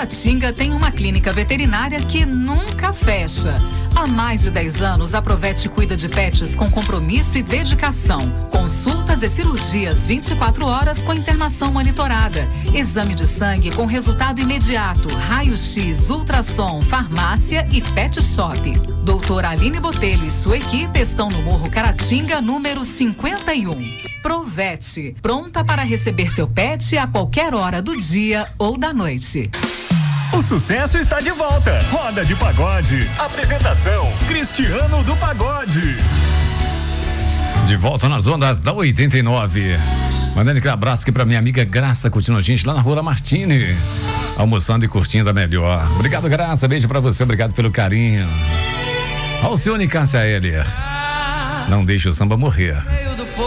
Caratinga tem uma clínica veterinária que nunca fecha. Há mais de 10 anos, a Provete cuida de pets com compromisso e dedicação. Consultas e cirurgias 24 horas com internação monitorada. Exame de sangue com resultado imediato. Raio-X, ultrassom, farmácia e pet shop. Doutora Aline Botelho e sua equipe estão no Morro Caratinga, número 51. Provete, pronta para receber seu pet a qualquer hora do dia ou da noite. O sucesso está de volta. Roda de Pagode. Apresentação: Cristiano do Pagode. De volta nas ondas da 89. Mandando aquele abraço aqui pra minha amiga Graça, curtindo a gente lá na Rua Martini. Almoçando e curtindo a melhor. Obrigado, Graça. Beijo pra você. Obrigado pelo carinho. Alcione Cássia Heller. Não deixe o samba morrer.